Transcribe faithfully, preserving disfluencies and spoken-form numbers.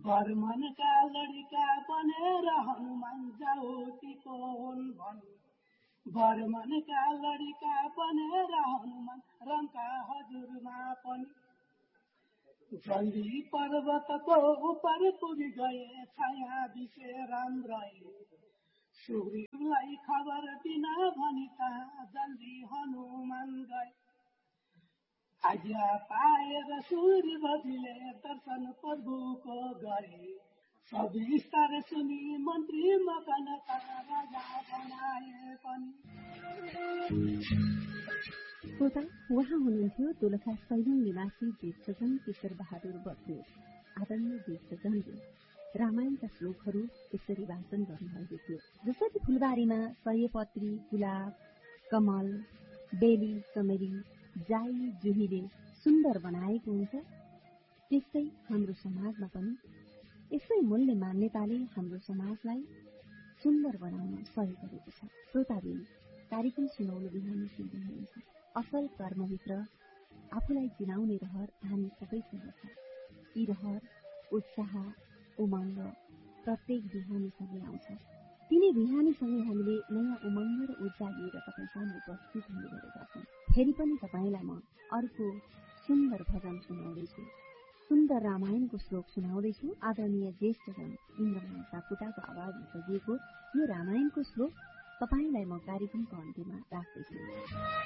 बर्मनका लडिका बनेर हनुमान जाउतीको हुन् भनी बर्मनका लडिका बनेर हनुमान रङका हजुरमा पनि जल्दी पर्वतको उपर पुगी गए छाया दिसे राम्रै सुग्रीवलाई खबर दिन भनी कहाँ जल्दी हनुमान गए आज्ञा पाएर सूर्यवतीले दर्शन प्रभुको गरे सविस्तार सुनि मन्त्री मकनका राजा बनाए पनि। श्रोता, उहाँ हुनुहुन्थ्यो दोलखा सैलङ निवासी ज्येष्ठजन किशोर बहादुर बस्नेत। आदरणीय ज्येष्ठजनले रामायणका श्लोकहरू यसरी वाचन गर्नुभएको थियो। जसरी फुलबारीमा सयपत्री, गुलाब, कमल, बेली, चमेली, जाई, जुहीले सुन्दर बनाएको हुन्छ, त्यस्तै हाम्रो समाजमा पनि यसै मूल्य मान्यताले हाम्रो समाजलाई सुन्दर बनाउन सहयोग गरेको छ। श्रोताबिन, कार्यक्रम सुनाउनु बिहानी सुन्दै हुनुहुन्छ। असल कर्मभित्र आफूलाई चिनाउने रहर हामी सबैसँग छ। यी रहर, उत्साह, उमङ्ग प्रत्येक बिहानीसँगै आउँछ। तिनै बिहानीसँगै हामीले नयाँ उमङ्ग र ऊर्जा लिएर तपाईँ सामु उपस्थित हुने गरेका छौँ। फेरि पनि तपाईँलाई म अर्को सुन्दर भजन सुनाउँदैछु, सुन्दर रामायणको श्लोक सुनाउँदैछु। आदरणीय ज्येष्ठजन इन्द्रमान सापकोटाको आवाजमा सजिएको यो रामायणको श्लोक तपाईँलाई म कार्यक्रमको अन्त्यमा राख्दैछु।